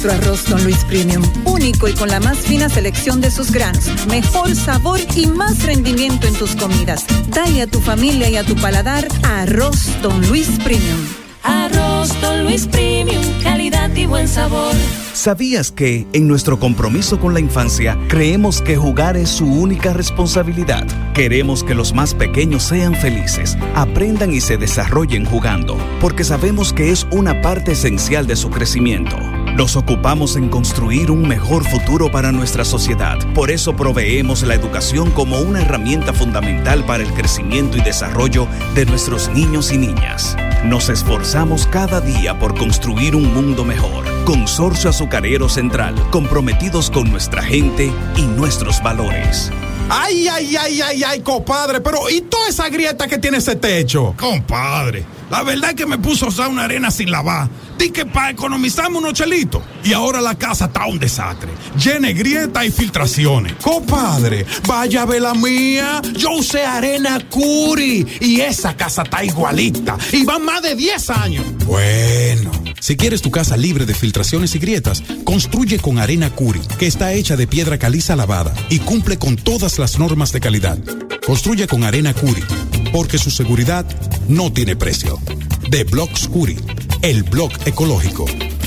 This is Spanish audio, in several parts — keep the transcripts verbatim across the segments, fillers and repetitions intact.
nuestro arroz Don Luis Premium, único y con la más fina selección de sus granos, mejor sabor y más rendimiento en tus comidas. Dale a tu familia y a tu paladar arroz Don Luis Premium. Arroz Don Luis Premium, calidad y buen sabor. ¿Sabías que, en nuestro compromiso con la infancia, creemos que jugar es su única responsabilidad? Queremos que los más pequeños sean felices, aprendan y se desarrollen jugando, porque sabemos que es una parte esencial de su crecimiento. Nos ocupamos en construir un mejor futuro para nuestra sociedad. Por eso proveemos la educación como una herramienta fundamental para el crecimiento y desarrollo de nuestros niños y niñas. Nos esforzamos cada día por construir un mundo mejor. Consorcio Azucarero Central, comprometidos con nuestra gente y nuestros valores. Ay, ay, ay, ay, ay, compadre, pero ¿y toda esa grieta que tiene ese techo? Compadre, la verdad es que me puso a usar una arena sin lavar. Di que para economizarme unos chelitos. Y ahora la casa está un desastre, llena de grietas y filtraciones. Compadre, vaya a ver la mía. Yo usé arena Curi y esa casa está igualita. Y van más de diez años. Bueno, si quieres tu casa libre de filtraciones y grietas, construye con arena Curi, que está hecha de piedra caliza lavada y cumple con todas las normas de calidad. Construye con arena Curi, porque su seguridad no tiene precio. De Blocks Curi, el blog ecológico.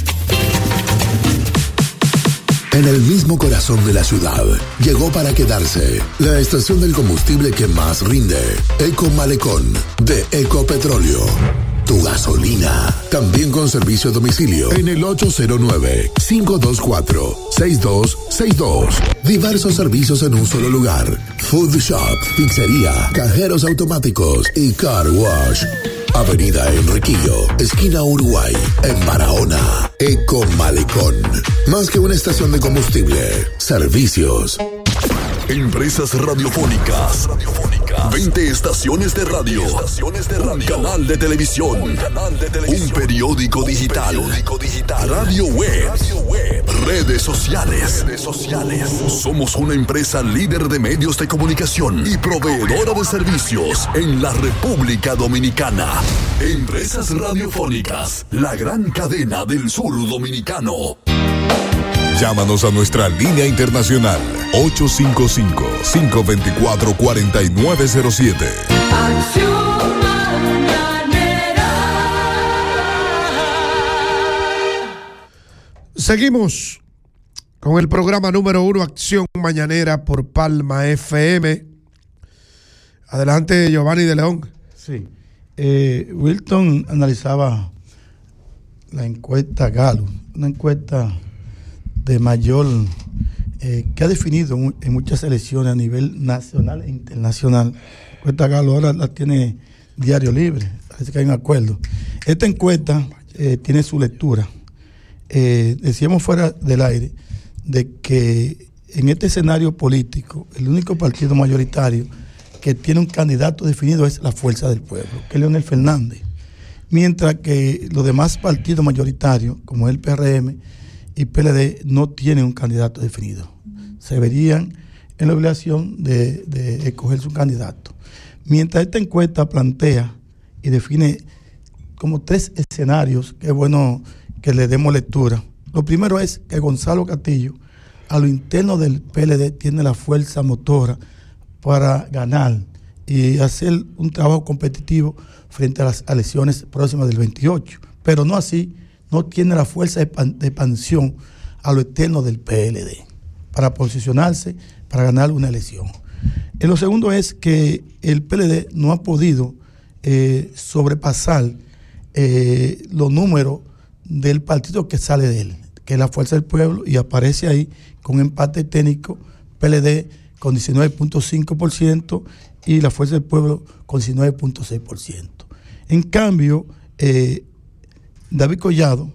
En el mismo corazón de la ciudad, llegó para quedarse la estación del combustible que más rinde, Eco Malecón, de Ecopetróleo. Tu gasolina, también con servicio a domicilio en el ocho cero nueve, cinco dos cuatro, seis dos seis dos. Diversos servicios en un solo lugar. Food Shop, pizzería, cajeros automáticos y car wash. Avenida Enriquillo, esquina Uruguay, en Barahona. Eco Malecón. Más que una estación de combustible, servicios. Empresas radiofónicas. veinte estaciones de radio. Un canal de televisión. Un periódico digital. Radio web. Redes sociales. Somos una empresa líder de medios de comunicación y proveedora de servicios en la República Dominicana. Empresas radiofónicas. La gran cadena del sur dominicano. Llámanos a nuestra línea internacional ocho cinco cinco, cinco dos cuatro, cuatro nueve cero siete. Acción Mañanera. Seguimos con el programa número uno, Acción Mañanera por Palma F M. Adelante, Giovanni de León. Sí. Eh, Wilton analizaba la encuesta Gallup, una encuesta de mayor, eh, que ha definido en muchas elecciones a nivel nacional e internacional. La encuesta Gallup ahora la tiene Diario Libre, parece que hay un acuerdo. Esta encuesta eh, tiene su lectura. Eh, decíamos fuera del aire de que en este escenario político, el único partido mayoritario que tiene un candidato definido es la Fuerza del Pueblo, que es Leonel Fernández. Mientras que los demás partidos mayoritarios, como el P R M y P L D, no tienen un candidato definido. Se verían en la obligación de, de escoger su candidato. Mientras esta encuesta plantea y define como tres escenarios, que es bueno que le demos lectura. Lo primero es que Gonzalo Castillo, a lo interno del P L D, tiene la fuerza motora para ganar y hacer un trabajo competitivo frente a las elecciones próximas del veintiocho. Pero no así, no tiene la fuerza de, pan, de expansión a lo externo del P L D para posicionarse, para ganar una elección. Y lo segundo es que el P L D no ha podido eh, sobrepasar eh, los números del partido que sale de él, que es la Fuerza del Pueblo, y aparece ahí con empate técnico, P L D con diecinueve punto cinco por ciento y la Fuerza del Pueblo con diecinueve punto seis por ciento. En cambio, eh, David Collado,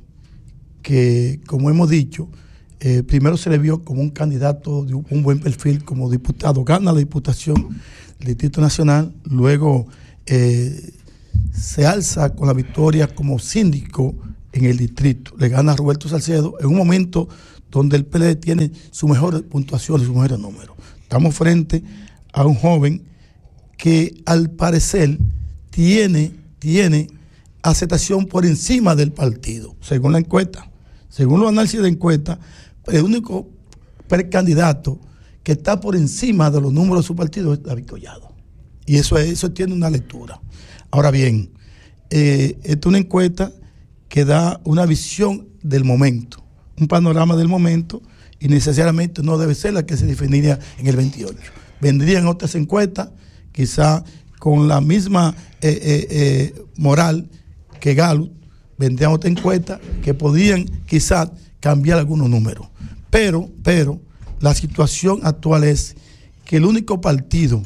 que como hemos dicho, eh, primero se le vio como un candidato de un, un buen perfil como diputado, gana la diputación del Distrito Nacional, luego eh, se alza con la victoria como síndico en el distrito, le gana a Roberto Salcedo en un momento donde el P L D tiene su mejor puntuación y su mejor número. Estamos frente a un joven que al parecer tiene, tiene aceptación por encima del partido, según la encuesta. Según los análisis de encuesta, el único precandidato que está por encima de los números de su partido es David Collado. Y eso, es, eso tiene una lectura. Ahora bien, eh, esta es una encuesta que da una visión del momento, un panorama del momento, y necesariamente no debe ser la que se definiría en el veintiocho. Vendrían otras encuestas, quizá con la misma eh, eh, eh, moral que Gallup, vendrían otras encuestas que podrían quizás cambiar algunos números. Pero, pero, la situación actual es que el único partido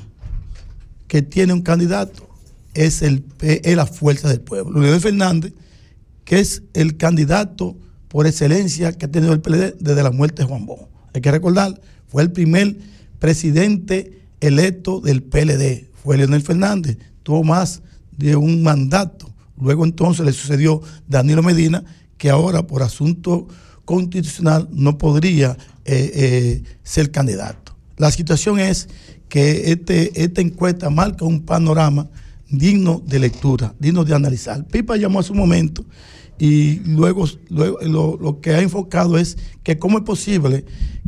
que tiene un candidato es, el, es la fuerza del pueblo. Leonel Fernández, que es el candidato por excelencia que ha tenido el P L D desde la muerte de Juan Bosch. Hay que recordar, fue el primer presidente electo del P L D, fue Leonel Fernández, tuvo más de un mandato. Luego entonces le sucedió Danilo Medina, que ahora por asunto constitucional no podría eh, eh, ser candidato. La situación es que este, esta encuesta marca un panorama digno de lectura, digno de analizar. Pipa llamó a su momento y luego, luego lo, lo que ha enfocado es que cómo es posible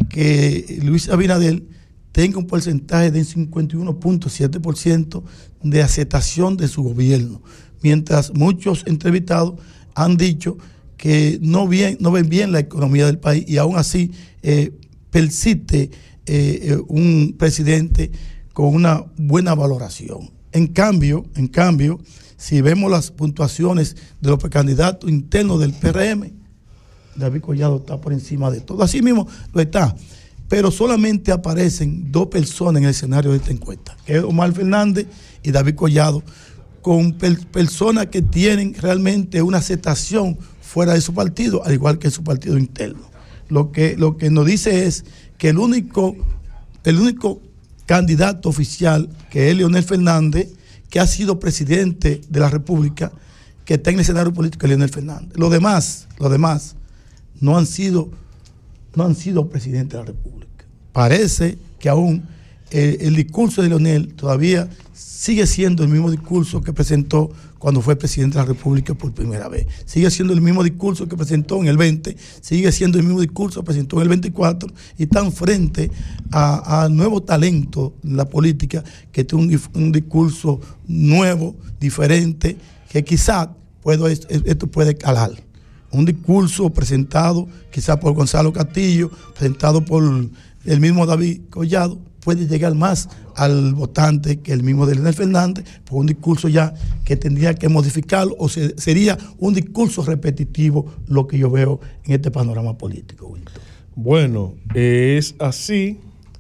que Luis Abinader tenga un porcentaje de cincuenta y uno punto siete por ciento de aceptación de su gobierno, mientras muchos entrevistados han dicho que no, bien, no ven bien la economía del país y aún así eh, persiste eh, un presidente con una buena valoración. En cambio, en cambio, si vemos las puntuaciones de los precandidatos internos del P R M, David Collado está por encima de todo. Así mismo lo está. Pero solamente aparecen dos personas en el escenario de esta encuesta, que es Omar Fernández y David Collado, con per- personas que tienen realmente una aceptación fuera de su partido, al igual que su partido interno. Lo que, lo que nos dice es que el único, el único candidato oficial, que es Leonel Fernández, que ha sido presidente de la República, que está en el escenario político, es Leonel Fernández. Los demás, los demás no han sido, no han sido presidentes de la República. Parece que aún eh, el discurso de Leonel todavía sigue siendo el mismo discurso que presentó cuando fue presidente de la República por primera vez. Sigue siendo el mismo discurso que presentó en el veinte, sigue siendo el mismo discurso que presentó en el veinticuatro, y están frente a, a nuevo talento en la política que tiene un, un discurso nuevo, diferente, que quizás puedo, esto puede calar. Un discurso presentado quizás por Gonzalo Castillo, presentado por el mismo David Collado, puede llegar más al votante que el mismo de Leonel Fernández, por un discurso ya que tendría que modificarlo, o se, sería un discurso repetitivo lo que yo veo en este panorama político, Wilton. Bueno, es así.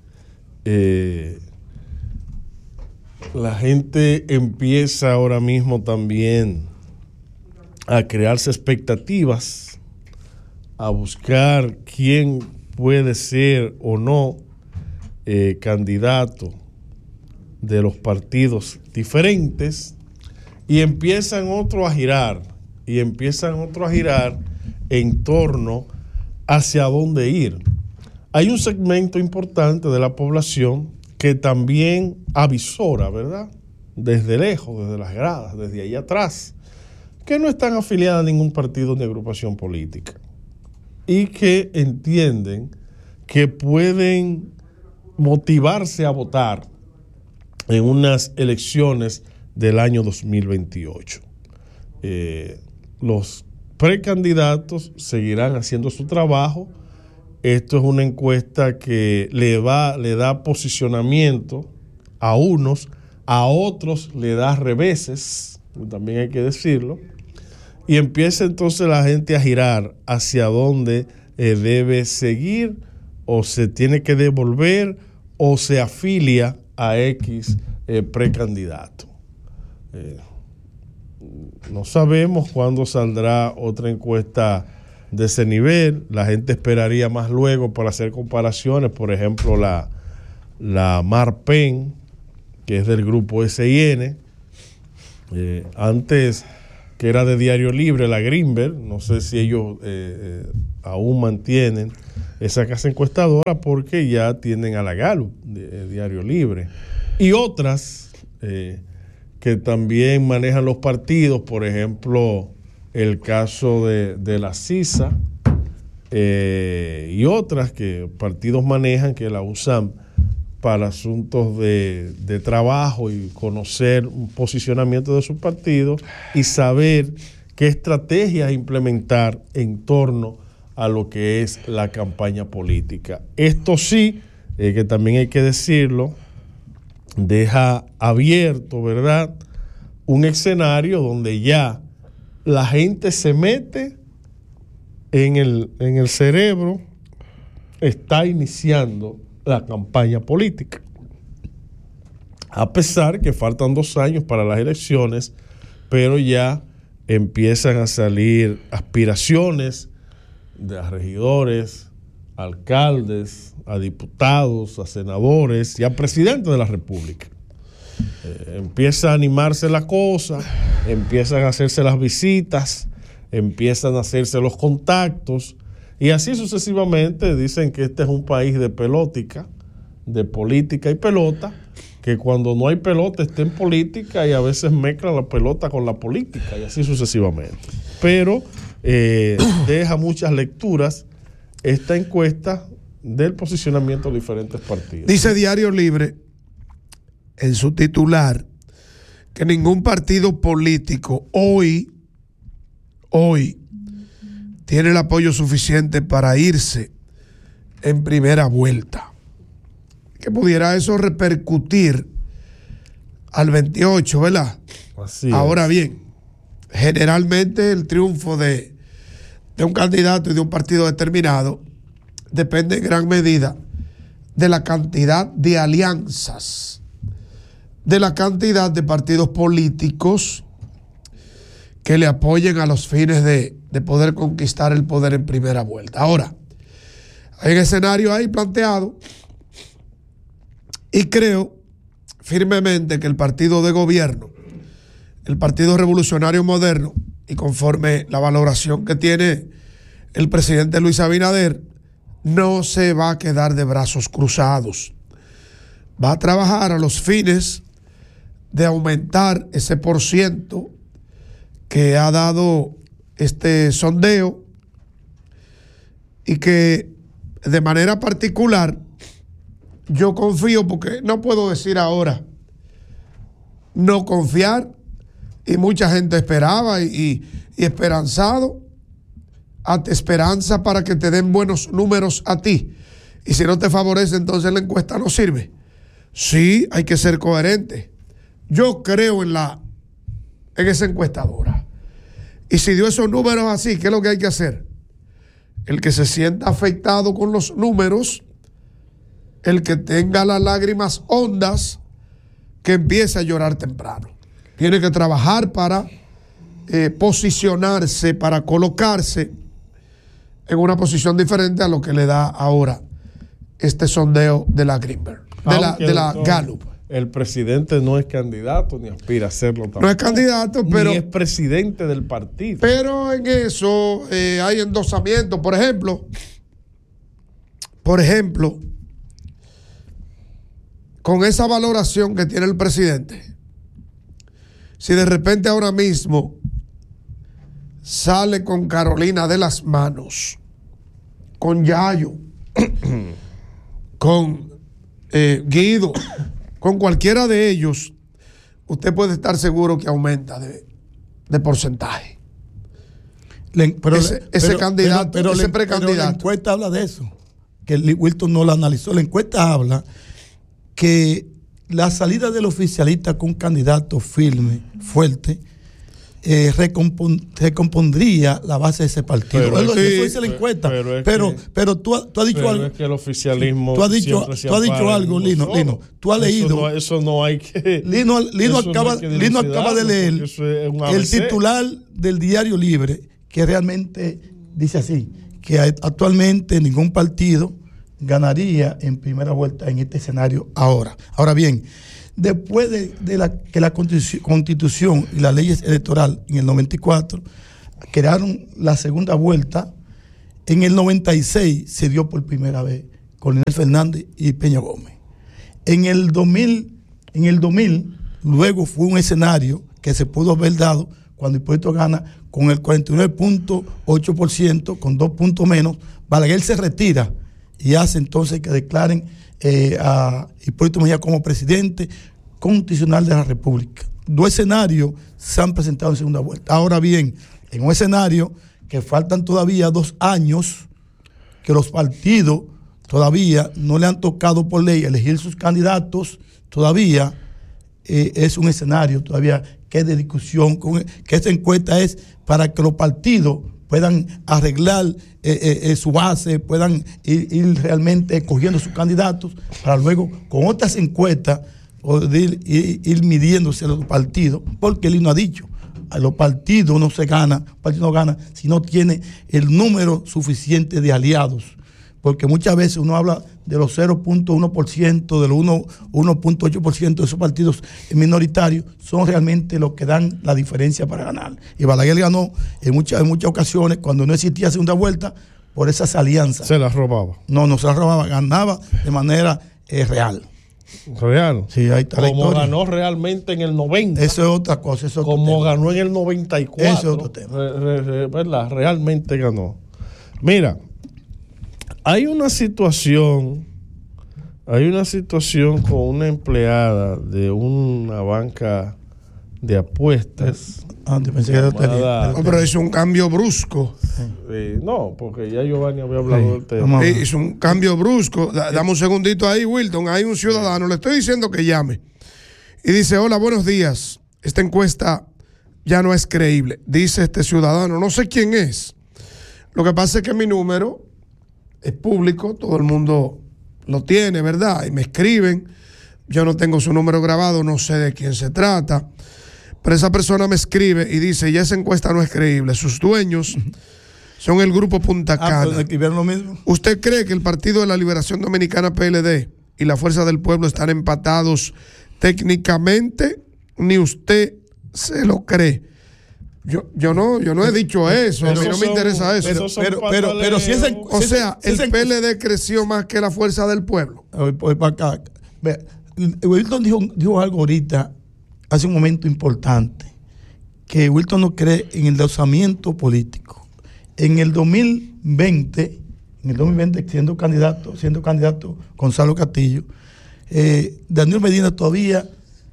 Eh, la gente empieza ahora mismo también a crearse expectativas, a buscar quién puede ser o no eh, candidato de los partidos diferentes, y empiezan otros a girar, y empiezan otros a girar en torno hacia dónde ir. Hay un segmento importante de la población que también avisora, ¿verdad? Desde lejos, desde las gradas, desde ahí atrás, que no están afiliadas a ningún partido ni agrupación política y que entienden que pueden motivarse a votar en unas elecciones del año dos mil veintiocho. Eh, los precandidatos seguirán haciendo su trabajo. Esto es una encuesta que le, va, le da posicionamiento a unos, a otros le da reveses, también hay que decirlo, y empieza entonces la gente a girar hacia dónde eh, debe seguir, o se tiene que devolver, o se afilia a X eh, precandidato. Eh, no sabemos cuándo saldrá otra encuesta de ese nivel. La gente esperaría más luego para hacer comparaciones, por ejemplo la, la Marpen, que es del grupo S I N, eh, antes que era de Diario Libre, la Greenberg, no sé si ellos eh, eh, aún mantienen esa casa encuestadora, porque ya tienen a la Gallup, de, de Diario Libre, y otras eh, que también manejan los partidos, por ejemplo el caso de, de la CISA, eh, y otras que partidos manejan, que la usan para asuntos de, de trabajo y conocer un posicionamiento de su partido y saber qué estrategias implementar en torno a lo que es la campaña política. Esto sí, eh, que también hay que decirlo, deja abierto, ¿verdad?, un escenario donde ya la gente se mete en el, en el cerebro, está iniciando la campaña política. A pesar que faltan dos años para las elecciones, pero ya empiezan a salir aspiraciones de regidores, alcaldes, a diputados, a senadores y a presidentes de la República. Eh, empieza a animarse la cosa, empiezan a hacerse las visitas, empiezan a hacerse los contactos y así sucesivamente. Dicen que este es un país de pelótica, de política y pelota, que cuando no hay pelota está en política y a veces mezclan la pelota con la política y así sucesivamente. Pero eh, deja muchas lecturas esta encuesta del posicionamiento de diferentes partidos. Dice Diario Libre en su titular que ningún partido político hoy, hoy tiene el apoyo suficiente para irse en primera vuelta. Que pudiera eso repercutir al veintiocho, ¿verdad? Así Ahora es. bien, generalmente el triunfo de, de un candidato y de un partido determinado depende en gran medida de la cantidad de alianzas, de la cantidad de partidos políticos que le apoyen a los fines de, de poder conquistar el poder en primera vuelta. Ahora, hay un escenario ahí planteado y creo firmemente que el partido de gobierno, el Partido Revolucionario Moderno, y conforme la valoración que tiene el presidente Luis Abinader, no se va a quedar de brazos cruzados. Va a trabajar a los fines de aumentar ese por ciento que ha dado este sondeo y que de manera particular yo confío, porque no puedo decir ahora no confiar, y mucha gente esperaba y, y, y esperanzado, hazte esperanza para que te den buenos números a ti, y si no te favorece entonces la encuesta no sirve. Sí, hay que ser coherente. Yo creo en la en esa encuestadora, y si dio esos números así, ¿qué es lo que hay que hacer? El que se sienta afectado con los números, el que tenga las lágrimas hondas, que empiece a llorar temprano. Tiene que trabajar para eh, posicionarse, para colocarse en una posición diferente a lo que le da ahora este sondeo de la Greenberg, de la, de la Gallup. El presidente no es candidato ni aspira a serlo tampoco. No es candidato, pero ni es presidente del partido. Pero en eso eh, hay endosamientos. Por ejemplo, por ejemplo, con esa valoración que tiene el presidente, si de repente ahora mismo sale con Carolina de las Manos, con Yayo, con eh, Guido, con cualquiera de ellos, usted puede estar seguro que aumenta de, de porcentaje. Le, pero, ese ese pero, candidato, pero, pero ese le, precandidato. Pero la encuesta habla de eso, que Wilton no la analizó. La encuesta habla que la salida del oficialista con un candidato firme, fuerte, eh, recompon, recompondría la base de ese partido. Pero eso, es que, eso dice la encuesta. Pero, pero, que, pero tú, tú has dicho pero algo. Es que el oficialismo. Tú has dicho, tú has dicho algo, Lino, Lino. Tú has leído. Eso no, eso no hay que. Lino, Lino, acaba, no Lino acaba de leer es el titular del Diario Libre, que realmente dice así: que actualmente ningún partido ganaría en primera vuelta en este escenario ahora. Ahora bien, después de, de la, que la Constitución y las leyes electorales en el noventa y cuatro crearon la segunda vuelta, en el noventa y seis se dio por primera vez con Leonel Fernández y Peña Gómez. En el dos mil, en el dos mil luego fue un escenario que se pudo haber dado cuando Hipólito gana con el cuarenta y nueve punto ocho por ciento, con dos puntos menos. Balaguer se retira y hace entonces que declaren eh, a Hipólito Mejía como presidente constitucional de la República. Dos escenarios se han presentado en segunda vuelta. Ahora bien, en un escenario que faltan todavía dos años, que los partidos todavía no le han tocado por ley elegir sus candidatos, todavía eh, es un escenario todavía que es de discusión, con, que esta encuesta es para que los partidos puedan arreglar eh, eh, su base, puedan ir, ir realmente escogiendo sus candidatos, para luego con otras encuestas poder ir, ir midiéndose a los partidos, porque él no ha dicho, a los partidos no se gana, el partido no gana si no tiene el número suficiente de aliados, porque muchas veces uno habla de los cero punto uno por ciento, de los uno punto ocho por ciento de esos partidos minoritarios, son realmente los que dan la diferencia para ganar. Y Balaguer ganó en muchas, en muchas ocasiones, cuando no existía segunda vuelta, por esas alianzas. ¿Se las robaba? No, no se las robaba, ganaba de manera eh, real. ¿Real? Sí, ahí está la Como historia. ganó realmente en el noventa. Eso es otra cosa. Eso es otro Como tema. ganó en el noventa y cuatro. Eso es otro tema. Re, re, re, ¿verdad? Realmente ganó. Mira, hay una situación, hay una situación con una empleada de una banca de apuestas. Antes pensé que era llamada, no, pero hizo un cambio brusco. Eh, no, porque ya Giovanni había hablado sí, del tema. Sí, hizo un cambio brusco. Da, dame un segundito ahí, Wilton. Hay un ciudadano, le estoy diciendo que llame. Y dice, hola, buenos días. Esta encuesta ya no es creíble. Dice este ciudadano, no sé quién es. Lo que pasa es que mi número es público, todo el mundo lo tiene, ¿verdad? Y me escriben. Yo no tengo su número grabado, no sé de quién se trata. Pero esa persona me escribe y dice, ya esa encuesta no es creíble. Sus dueños son el grupo Punta Cana. Ah, pues escribieron lo mismo. ¿Usted cree que el Partido de la Liberación Dominicana, P L D, y la Fuerza del Pueblo están empatados técnicamente? Ni usted se lo cree. Yo, yo no, yo no he dicho eso, a mí no me interesa eso. Pero, pero, pero, pero si es en, o si sea, si es el en, P L D creció más que la Fuerza del Pueblo. Voy, voy para acá. Wilton dijo, dijo algo ahorita, hace un momento importante, que Wilton no cree en el endeudamiento político. En el dos mil veinte, en el dos mil veinte siendo candidato, siendo candidato Gonzalo Castillo, eh, Danilo Medina todavía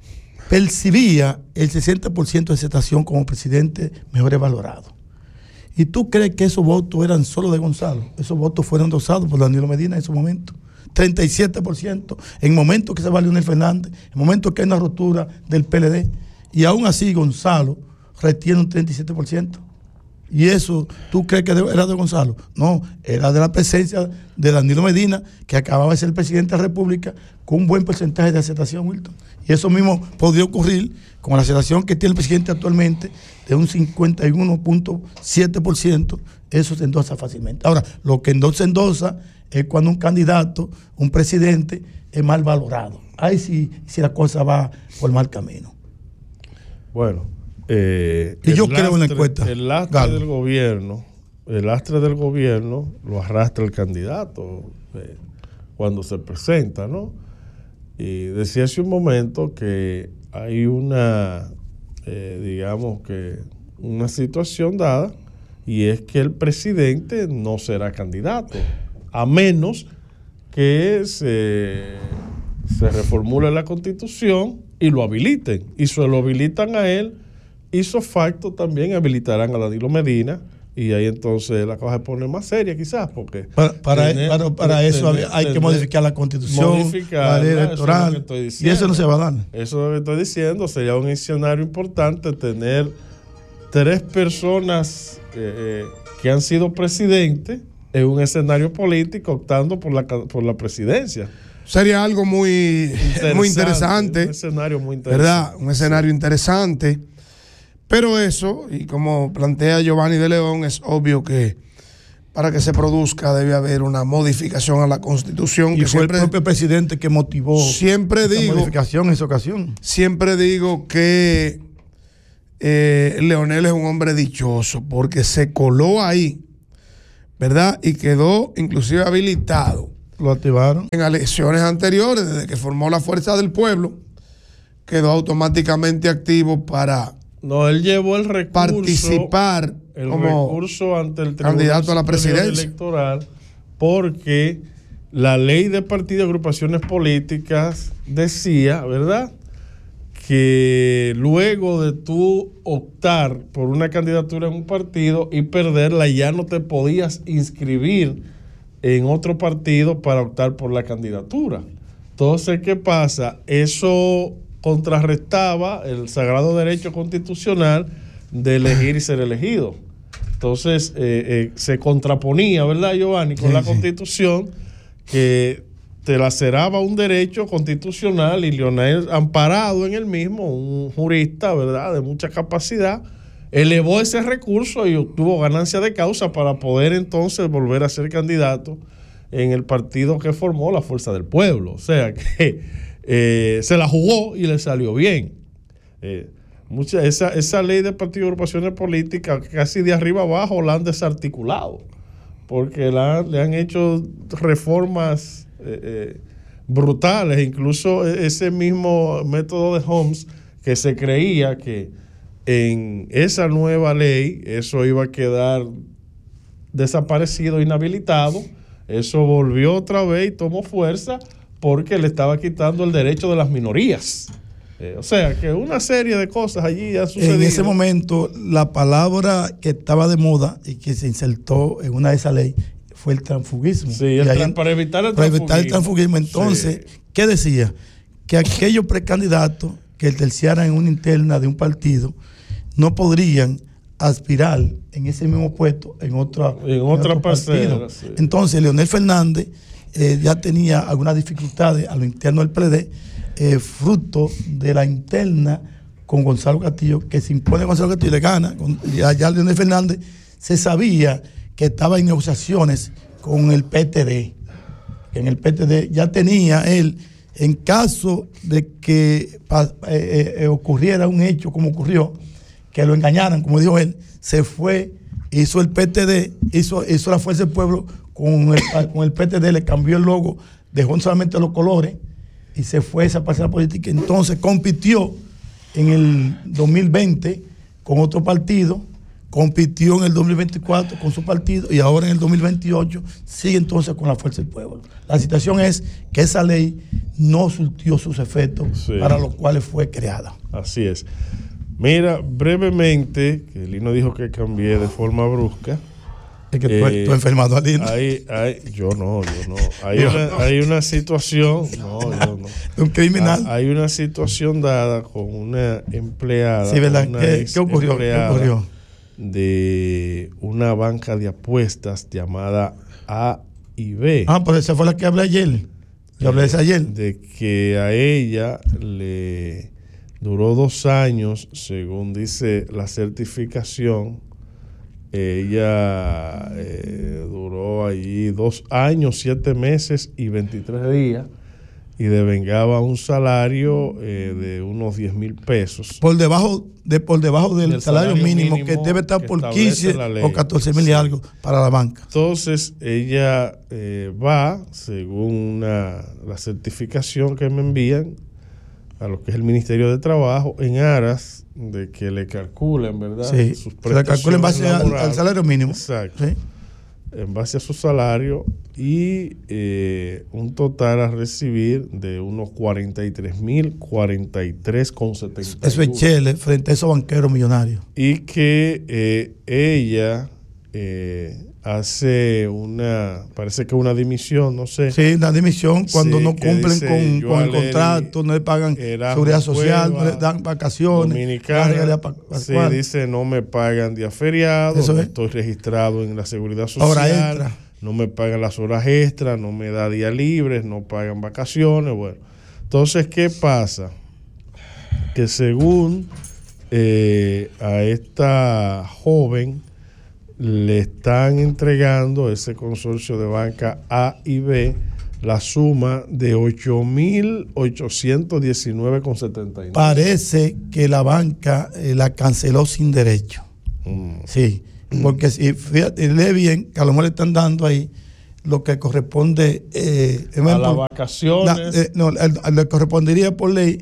percibía el sesenta por ciento de aceptación como presidente mejor valorado. ¿Y tú crees que esos votos eran solo de Gonzalo? Esos votos fueron endosados por Danilo Medina en ese momento. treinta y siete por ciento en momentos que se va Leonel Fernández, en momentos que hay una rotura del P L D, y aún así Gonzalo retiene un treinta y siete por ciento. ¿Y eso tú crees que era de Gonzalo? No, era de la presencia de Danilo Medina, que acababa de ser el presidente de la República, con un buen porcentaje de aceptación, Wilton. Y eso mismo podría ocurrir con la aceptación que tiene el presidente actualmente, de un cincuenta y uno punto siete por ciento, eso se endosa fácilmente. Ahora, lo que endosa endosa es cuando un candidato, un presidente, es mal valorado. Ahí sí, si la cosa va por mal camino. Bueno, eh, y yo lastre, creo en la encuesta. El lastre Galo. del gobierno, el lastre del gobierno lo arrastra el candidato eh, cuando se presenta, ¿no? Y decía hace un momento que hay una, eh, digamos que una situación dada, y es que el presidente no será candidato, a menos que se, se reformule la Constitución y lo habiliten. Y se lo habilitan a él, hizo facto también habilitarán a Danilo Medina, y ahí entonces la cosa se pone más seria quizás, porque para, para, tener, para, para eso tener, hay que tener, modificar la Constitución, la ley electoral, eso es y eso no se va a dar. Eso es lo que estoy diciendo. Sería un escenario importante tener tres personas eh, que han sido presidentes en un escenario político optando por la, por la presidencia. Sería algo muy interesante, muy interesante. Un escenario muy interesante. ¿Verdad? Un escenario interesante. Pero eso, y como plantea Giovanni de León, es obvio que para que se produzca debe haber una modificación a la Constitución. Y que fue siempre, el propio presidente que motivó siempre esa digo, modificación en esa ocasión. Siempre digo que eh, Leonel es un hombre dichoso porque se coló ahí, ¿verdad? Y quedó inclusive habilitado. Lo activaron. En elecciones anteriores, desde que formó la Fuerza del Pueblo, quedó automáticamente activo para No, él llevó el recurso. Participar el como recurso ante el Tribunal candidato a la Superior presidencia Electoral, porque la ley de partidos y agrupaciones políticas decía, ¿verdad?, que luego de tú optar por una candidatura en un partido y perderla, ya no te podías inscribir en otro partido para optar por la candidatura. Entonces, ¿qué pasa? Eso contrarrestaba el sagrado derecho constitucional de elegir y ser elegido. Entonces, eh, eh, se contraponía, ¿verdad, Giovanni?, con sí, la Constitución, que te laceraba un derecho constitucional, y Leonel, amparado en el mismo, un jurista, ¿verdad?, de mucha capacidad, elevó ese recurso y obtuvo ganancia de causa para poder entonces volver a ser candidato en el partido que formó la Fuerza del Pueblo. O sea que eh, se la jugó y le salió bien. Eh, mucha, esa, esa ley de partidos y agrupaciones políticas casi de arriba abajo la han desarticulado, porque la, le han hecho reformas eh, eh, brutales. Incluso ese mismo método de Homs, que se creía que en esa nueva ley eso iba a quedar desaparecido, inhabilitado, eso volvió otra vez y tomó fuerza porque le estaba quitando el derecho de las minorías. Eh, o sea, que una serie de cosas allí han sucedido. En ese momento, la palabra que estaba de moda y que se insertó en una de esas leyes fue el transfugismo. Sí, el ahí, tra- para evitar el para transfugismo. evitar el transfugismo. Entonces, sí. ¿Qué decía? Que aquellos precandidatos que terciaran en una interna de un partido no podrían aspirar en ese mismo puesto en otra en, en otra partido. Sí. Entonces, Leonel Fernández eh, ya tenía algunas dificultades a lo interno del P L D, eh, fruto de la interna con Gonzalo Castillo, que se impone Gonzalo Castillo y le gana. Con, ya, ya Leonel Fernández se sabía que estaba en negociaciones con el P T D, que en el P T D ya tenía él, en caso de que eh, eh, ocurriera un hecho como ocurrió, que lo engañaran, como dijo él, se fue, hizo el P T D, hizo, hizo la Fuerza del Pueblo con el, con el P T D, le cambió el logo, dejó solamente los colores y se fue esa parcela política. Entonces compitió en el dos mil veinte con otro partido, compitió en el dos mil veinticuatro con su partido y ahora en el dos mil veintiocho sigue entonces con la Fuerza del Pueblo. La situación es que esa ley no surtió sus efectos, sí, para los cuales fue creada. Así es. Mira, brevemente, que Lino dijo que cambié de forma brusca. Es que tú, eh, tú enfermado a Lino. Hay, hay, yo no, yo no. Hay, una, no. hay una situación, no, yo no. Un criminal. Hay, hay una situación dada con una empleada. Sí, ¿verdad? Una ¿Qué, ¿Qué ocurrió? ¿Qué ocurrió? De una banca de apuestas llamada A y B. Ah, pues esa fue la que hablé ayer. Yo hablé de esa ayer. De que a ella le duró dos años, según dice la certificación. Ella eh, duró allí dos años, siete meses y veintitrés días y devengaba un salario eh, de unos diez mil pesos. Por debajo, de, por debajo del, del salario, salario mínimo, mínimo, que debe estar por quince o catorce mil, sí, y algo para la banca. Entonces ella eh, va, según una, la certificación que me envían a lo que es el Ministerio de Trabajo, en aras de que le calculen, ¿verdad? Sí, sus prestaciones, le calculen en base al, al salario mínimo. Exacto. Sí. En base a su salario y eh, un total a recibir de unos cuarenta y tres mil cuarenta y tres con setenta y uno. Eso es chele frente a esos banqueros millonarios. Y que eh, ella eh, hace una, parece que una dimisión, no sé. Sí, una dimisión cuando sí, no cumplen dice, con, con el contrato, no le pagan seguridad social, no le dan vacaciones. Sí, dice, no me pagan día feriado, no estoy registrado en la seguridad social. Hora extra. No me pagan las horas extras, no me da días libres, no pagan vacaciones. Bueno, entonces, ¿qué pasa? Que según eh, a esta joven le están entregando ese consorcio de banca A y B la suma de ocho mil ochocientos diecinueve con setenta y nueve. Parece que la banca eh, la canceló sin derecho. Mm. Sí, porque si fíjate, lee bien, que a lo mejor le están dando ahí lo que corresponde eh, a las vacaciones. La, eh, no, le correspondería por ley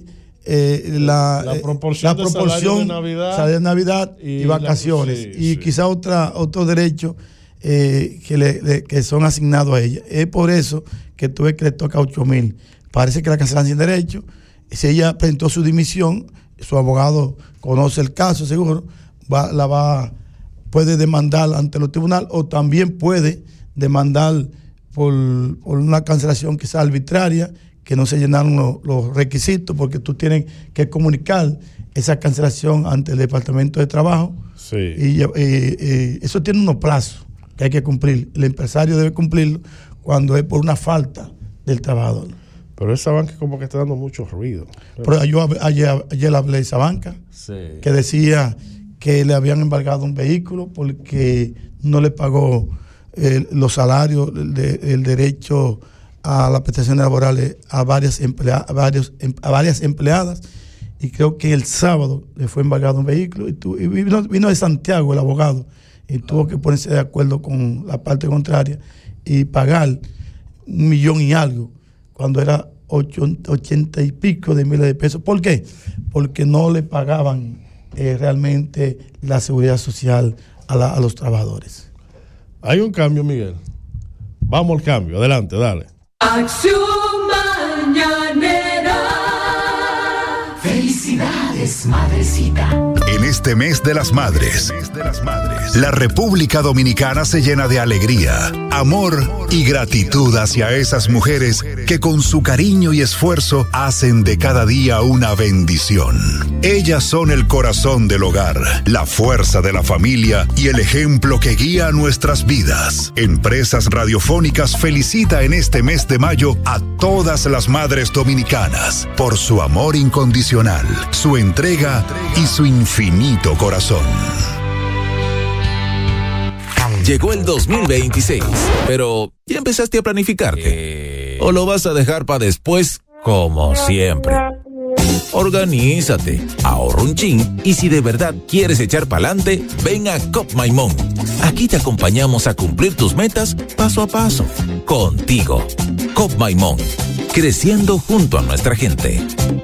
eh, la, la proporción, la proporción de salario de Navidad, salario de Navidad y, y vacaciones. La, sí, y sí. quizá otra, otros derechos eh, que, le, le, que son asignados a ella. Es por eso que tú ves que le toca ocho mil. Parece que la cancelan sin derecho. Si ella presentó su dimisión, su abogado conoce el caso, seguro, va, la va, puede demandar ante los tribunales o también puede demandar por, por una cancelación quizá arbitraria, que no se llenaron los, los requisitos, porque tú tienes que comunicar esa cancelación ante el Departamento de Trabajo. Sí. Y, y, y eso tiene unos plazos que hay que cumplir. El empresario debe cumplirlo cuando es por una falta del trabajador. Pero esa banca como que está dando mucho ruido. Pero yo ayer, ayer hablé de esa banca, sí. que decía que le habían embargado un vehículo porque no le pagó eh, los salarios, el, de, el derecho a las prestaciones laborales a varias, emplea, a, varios, a varias empleadas, y creo que el sábado le fue embargado un vehículo y, tu, y vino, vino de Santiago el abogado y tuvo que ponerse de acuerdo con la parte contraria y pagar un millón y algo cuando era ocho, ochenta y pico de miles de pesos. ¿Por qué? Porque no le pagaban eh, realmente la seguridad social a, la, a los trabajadores. Hay un cambio, Miguel. Vamos al cambio. Adelante, dale. Acción Mañanera. Felicidades, madrecita. En este mes de las madres, la República Dominicana se llena de alegría, amor y gratitud hacia esas mujeres que con su cariño y esfuerzo hacen de cada día una bendición. Ellas son el corazón del hogar, la fuerza de la familia y el ejemplo que guía nuestras vidas. Empresas Radiofónicas felicita en este mes de mayo a todas las madres dominicanas por su amor incondicional, su entrega y su infinito corazón. Llegó el dos mil veintiséis, pero ¿ya empezaste a planificarte? ¿O lo vas a dejar para después, como siempre? Organízate, ahorra un chin y si de verdad quieres echar pa'lante, ven a Cop Maimón. Aquí te acompañamos a cumplir tus metas paso a paso. Contigo, Cop Maimón, creciendo junto a nuestra gente.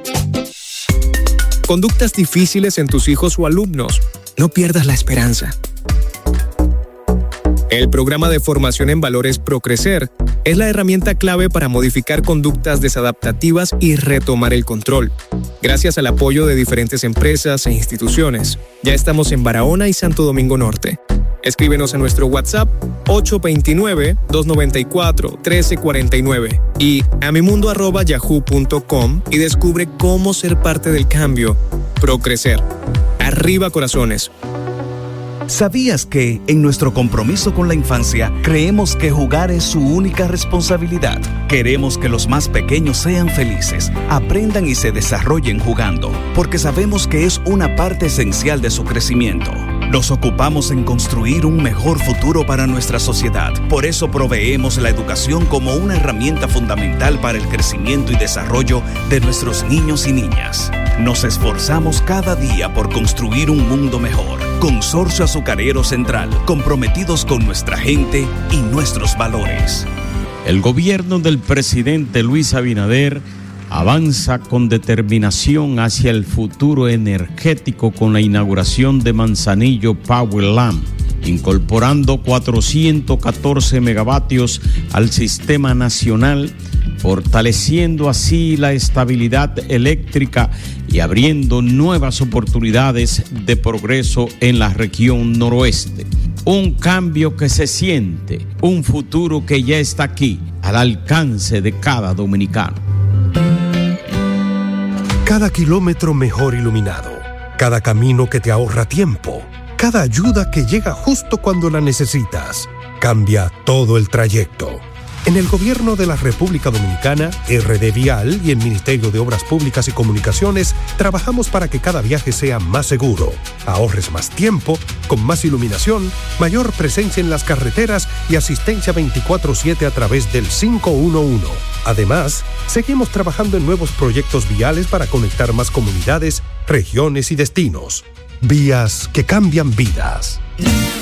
Conductas difíciles en tus hijos o alumnos. No pierdas la esperanza. El programa de formación en valores ProCrecer es la herramienta clave para modificar conductas desadaptativas y retomar el control. Gracias al apoyo de diferentes empresas e instituciones, ya estamos en Barahona y Santo Domingo Norte. Escríbenos a nuestro WhatsApp ocho dos nueve, dos nueve cuatro, uno tres cuatro nueve y a mimundo arroba yahoo punto com y descubre cómo ser parte del cambio. ProCrecer. Arriba corazones. ¿Sabías que, en nuestro compromiso con la infancia, creemos que jugar es su única responsabilidad? Queremos que los más pequeños sean felices, aprendan y se desarrollen jugando, porque sabemos que es una parte esencial de su crecimiento. Nos ocupamos en construir un mejor futuro para nuestra sociedad. Por eso proveemos la educación como una herramienta fundamental para el crecimiento y desarrollo de nuestros niños y niñas. Nos esforzamos cada día por construir un mundo mejor. Consorcio Azucarero Central, comprometidos con nuestra gente y nuestros valores. El gobierno del presidente Luis Abinader avanza con determinación hacia el futuro energético con la inauguración de Manzanillo Powerland, incorporando cuatrocientos catorce megavatios al sistema nacional, fortaleciendo así la estabilidad eléctrica y abriendo nuevas oportunidades de progreso en la región noroeste. Un cambio que se siente, un futuro que ya está aquí, al alcance de cada dominicano. Cada kilómetro mejor iluminado, cada camino que te ahorra tiempo, cada ayuda que llega justo cuando la necesitas, cambia todo el trayecto. En el Gobierno de la República Dominicana, R D Vial y el Ministerio de Obras Públicas y Comunicaciones trabajamos para que cada viaje sea más seguro, ahorres más tiempo, con más iluminación, mayor presencia en las carreteras y asistencia veinticuatro siete a través del cinco uno uno. Además, seguimos trabajando en nuevos proyectos viales para conectar más comunidades, regiones y destinos. Vías que cambian vidas.